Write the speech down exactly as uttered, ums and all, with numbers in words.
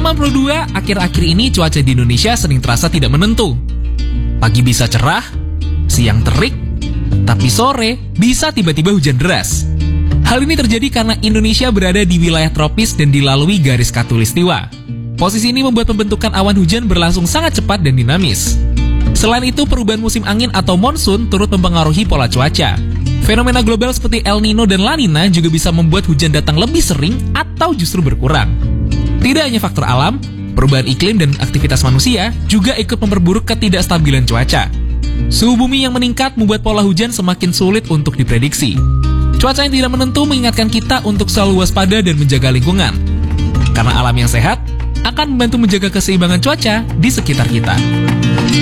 delapan puluh dua, akhir-akhir ini cuaca di Indonesia sering terasa tidak menentu. Pagi bisa cerah, siang terik, tapi sore bisa tiba-tiba hujan deras. Hal ini terjadi karena Indonesia berada di wilayah tropis dan dilalui garis khatulistiwa. Posisi ini membuat pembentukan awan hujan berlangsung sangat cepat dan dinamis. Selain itu, perubahan musim angin atau monsun turut mempengaruhi pola cuaca. Fenomena global seperti El Nino dan La Nina juga bisa membuat hujan datang lebih sering atau justru berkurang. Tidak hanya faktor alam, perubahan iklim dan aktivitas manusia juga ikut memperburuk ketidakstabilan cuaca. Suhu bumi yang meningkat membuat pola hujan semakin sulit untuk diprediksi. Cuaca yang tidak menentu mengingatkan kita untuk selalu waspada dan menjaga lingkungan. Karena alam yang sehat akan membantu menjaga keseimbangan cuaca di sekitar kita.